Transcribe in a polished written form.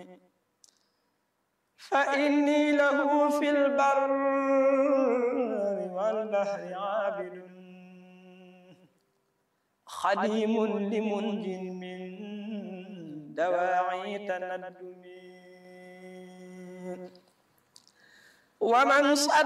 فإني له في البر والبحر عابد خديم لمنج من دواعي تندم ومن